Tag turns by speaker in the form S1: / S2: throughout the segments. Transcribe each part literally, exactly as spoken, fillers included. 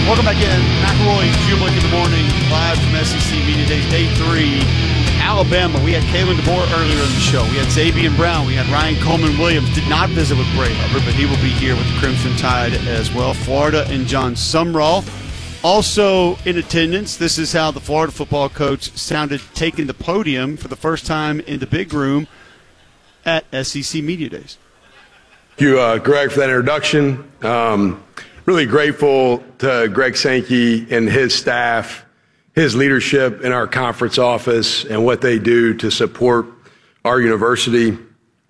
S1: Welcome back in. McElroy, Jubalik in the morning, live from S E C Media Days, day three. Alabama, we had Kalen DeBoer earlier in the show. We had Xavier Brown. We had Ryan Coleman-Williams. Did not visit with Bray Hubbard, but he will be here with the Crimson Tide as well. Florida and John Sumrall also in attendance. This is how the Florida football coach sounded taking the podium for the first time in the big room at S E C Media Days.
S2: Thank you, uh, Greg, for that introduction. Um, really grateful to Greg Sankey and his staff, his leadership in our conference office, and what they do to support our university.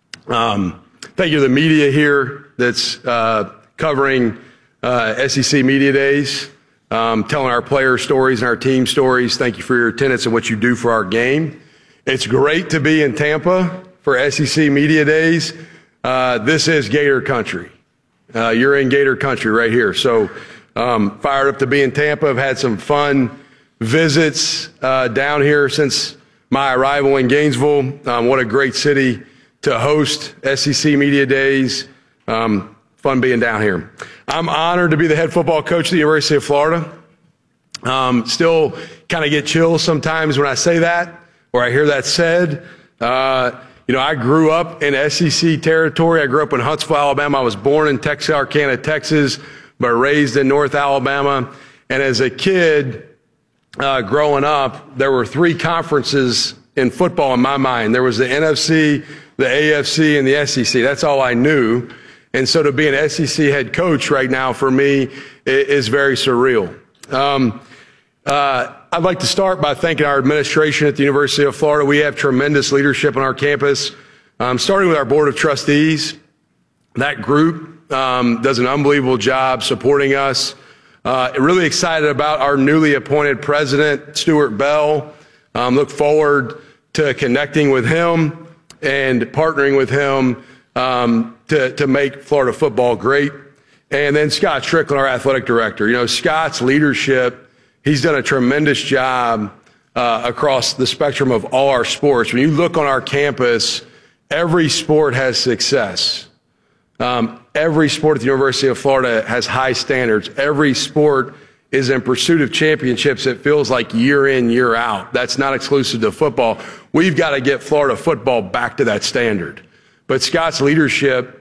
S2: Um, thank you to the media here that's uh, covering uh, S E C Media Days, um, telling our player stories and our team stories. Thank you for your attendance and what you do for our game. It's great to be in Tampa for S E C Media Days. Uh, this is Gator country. Uh, you're in Gator country right here. So um, fired up to be in Tampa. I've had some fun visits uh, down here since my arrival in Gainesville. Um, what a great city to host S E C Media Days. Um, fun being down here. I'm honored to be the head football coach of the University of Florida. Um, still kind of get chills sometimes when I say that or I hear that said. Uh, You know, I grew up in S E C territory. I grew up in Huntsville, Alabama. I was born in Texarkana, Texas, but raised in North Alabama. And as a kid, uh, growing up, there were three conferences in football in my mind. There was the N F C, the A F C, and the S E C. That's all I knew. And so to be an S E C head coach right now for me is very surreal. Um, uh, I'd like to start by thanking our administration at the University of Florida. We have tremendous leadership on our campus, um, starting with our Board of Trustees. That group um, does an unbelievable job supporting us. Uh, really excited about our newly appointed president, Stuart Bell. Um, look forward to connecting with him and partnering with him um, to, to make Florida football great. And then Scott Strickland, our athletic director. You know, Scott's leadership, he's done a tremendous job uh, across the spectrum of all our sports. When you look on our campus, every sport has success. Um, every sport at the University of Florida has high standards. Every sport is in pursuit of championships. It feels like year in, year out. That's not exclusive to football. We've got to get Florida football back to that standard. But Scott's leadership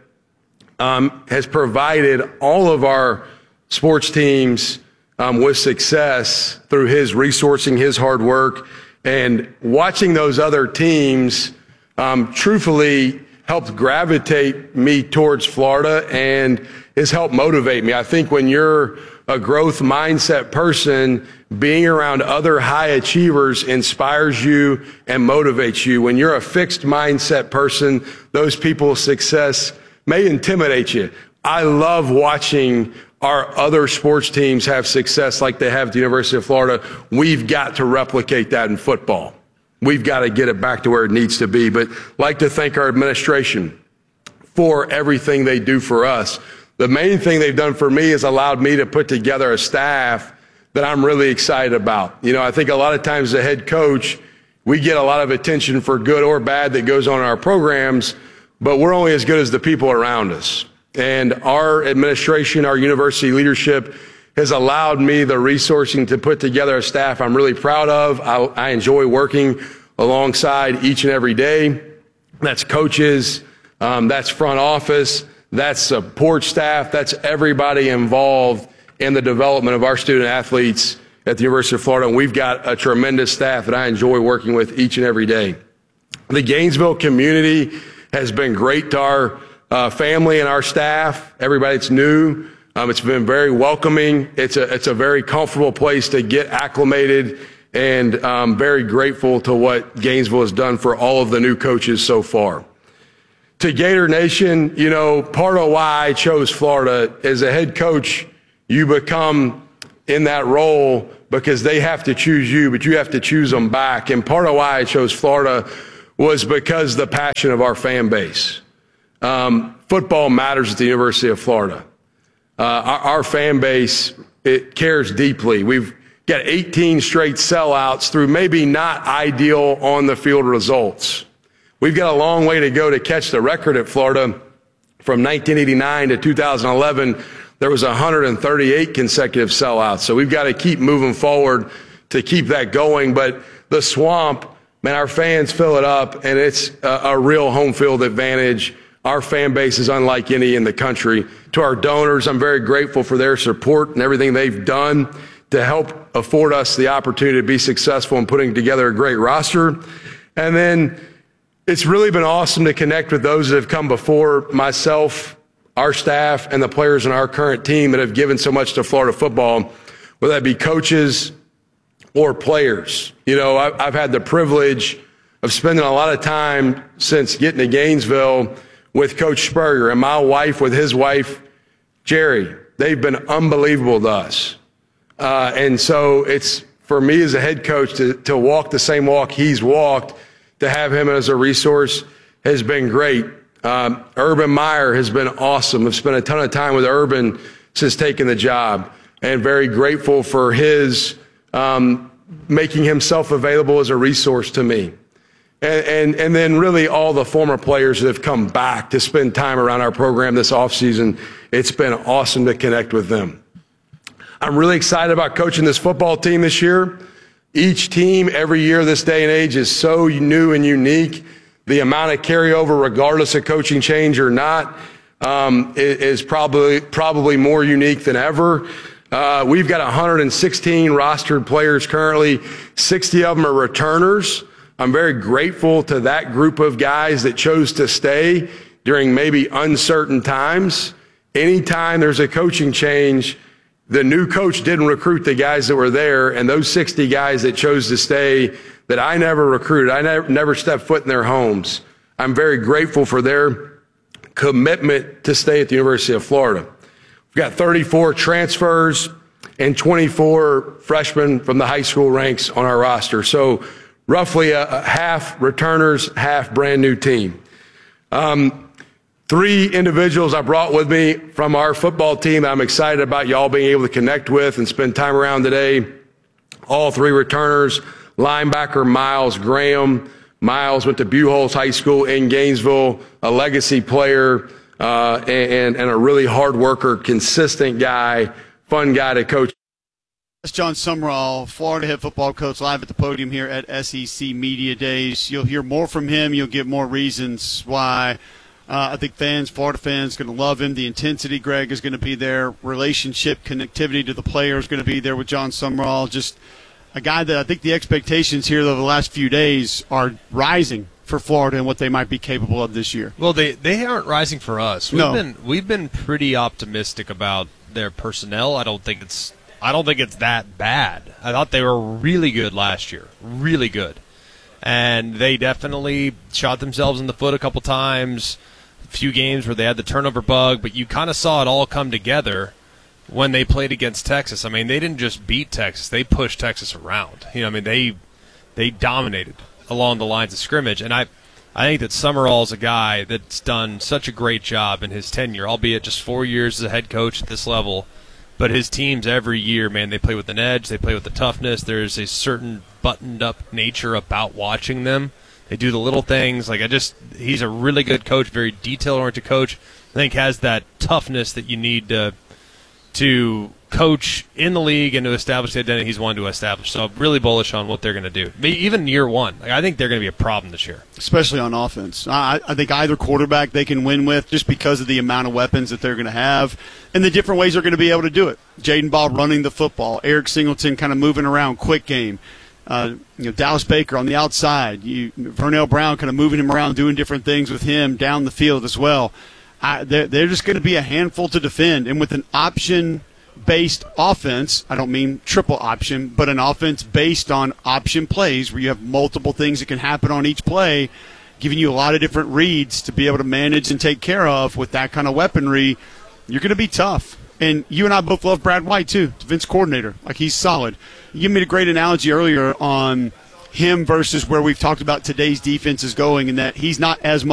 S2: um, has provided all of our sports teams Um, with success through his resourcing, his hard work, and watching those other teams um, truthfully helped gravitate me towards Florida and has helped motivate me. I think when you're a growth mindset person, being around other high achievers inspires you and motivates you. When you're a fixed mindset person, those people's success may intimidate you. I love watching our other sports teams have success like they have at the University of Florida. We've got to replicate that in football. We've got to get it back to where it needs to be. But I'd like to thank our administration for everything they do for us. The main thing they've done for me is allowed me to put together a staff that I'm really excited about. You know, I think a lot of times as a head coach, we get a lot of attention for good or bad that goes on in our programs, but we're only as good as the people around us. And our administration, our university leadership has allowed me the resourcing to put together a staff I'm really proud of. I, I enjoy working alongside each and every day. That's coaches, um, that's front office, that's support staff, that's everybody involved in the development of our student athletes at the University of Florida. And we've got a tremendous staff that I enjoy working with each and every day. The Gainesville community has been great to our Uh, family and our staff, everybody that's new. Um, it's been very welcoming. It's a, it's a very comfortable place to get acclimated, and um, very grateful to what Gainesville has done for all of the new coaches so far. To Gator Nation, you know, part of why I chose Florida as a head coach, you become in that role because they have to choose you, but you have to choose them back. And part of why I chose Florida was because the passion of our fan base. Um, football matters at the University of Florida. Uh, our, our fan base, it cares deeply. We've got eighteen straight sellouts through maybe not ideal on the field results. We've got a long way to go to catch the record at Florida from nineteen eighty-nine to two thousand eleven. there was one hundred thirty-eight consecutive sellouts. So we've got to keep moving forward to keep that going. But the Swamp, man, our fans fill it up, and it's a, a real home field advantage. Our fan base is unlike any in the country. To our donors, I'm very grateful for their support and everything they've done to help afford us the opportunity to be successful in putting together a great roster. And then it's really been awesome to connect with those that have come before myself, our staff, and the players in our current team that have given so much to Florida football, whether that be coaches or players. You know, I've had the privilege of spending a lot of time since getting to Gainesville with Coach Spurrier and my wife with his wife, Jerry. They've been unbelievable to us. Uh, and so it's, for me as a head coach, to, to walk the same walk he's walked, to have him as a resource has been great. Um, Urban Meyer has been awesome. I've spent a ton of time with Urban since taking the job, and very grateful for his um, making himself available as a resource to me. And, and, and then really all the former players that have come back to spend time around our program this offseason. It's been awesome to connect with them. I'm really excited about coaching this football team this year. Each team every year this day and age is so new and unique. The amount of carryover, regardless of coaching change or not, um, is probably probably more unique than ever. Uh, we've got one hundred sixteen rostered players currently. sixty of them are returners. I'm very grateful to that group of guys that chose to stay during maybe uncertain times. Anytime there's a coaching change, the new coach didn't recruit the guys that were there, and those sixty guys that chose to stay that I never recruited, I never, never stepped foot in their homes. I'm very grateful for their commitment to stay at the University of Florida. We've got thirty-four transfers and twenty-four freshmen from the high school ranks on our roster. So roughly a, a half returners, half brand new team. Um, Three individuals I brought with me from our football team that I'm excited about y'all being able to connect with and spend time around today. All three returners, linebacker Miles Graham. Miles went to Buchholz High School in Gainesville, a legacy player uh, and, and a really hard worker, consistent guy, fun guy to coach.
S1: That's Jon Sumrall, Florida head football coach, live at the podium here at S E C Media Days. You'll hear more from him. You'll get more reasons why. Uh, I think fans, Florida fans, going to love him. The intensity, Greg, is going to be there. Relationship, connectivity to the player is going to be there with Jon Sumrall. Just a guy that I think the expectations here over the last few days are rising for Florida and what they might be capable of this year.
S3: Well, they they aren't rising for us. We've
S1: no.
S3: been we've been pretty optimistic about their personnel. I don't think it's I don't think it's that bad. I thought they were really good last year, really good, and they definitely shot themselves in the foot a couple times. A few games where they had the turnover bug, but you kind of saw it all come together when they played against Texas. I mean, they didn't just beat Texas; they pushed Texas around. You know, I mean, they they dominated along the lines of scrimmage, and I I think that Summerall's a guy that's done such a great job in his tenure, albeit just four years as a head coach at this level. But his teams every year, man, they play with an edge, they play with the toughness. There's a certain buttoned-up nature about watching them. They do the little things. Like I just, he's a really good coach, very detail-oriented coach. I think has that toughness that you need to to coach in the league and to establish the identity he's wanted to establish. So I'm really bullish on what they're going to do. Even year one, like, I think they're going to be a problem this year,
S1: especially on offense. I, I think either quarterback they can win with just because of the amount of weapons that they're going to have and the different ways they're going to be able to do it. Jaden Ball running the football, Eric Singleton kind of moving around, quick game. Uh, you know, Dallas Baker on the outside, you, Vernell Brown kind of moving him around, doing different things with him down the field as well. I, they're, they're just going to be a handful to defend. And with an option-based offense, I don't mean triple option, but an offense based on option plays where you have multiple things that can happen on each play, giving you a lot of different reads to be able to manage and take care of with that kind of weaponry, you're going to be tough. And you and I both love Brad White, too, defense coordinator. Like, he's solid. You made a great analogy earlier on him versus where we've talked about today's defense is going, and that he's not as much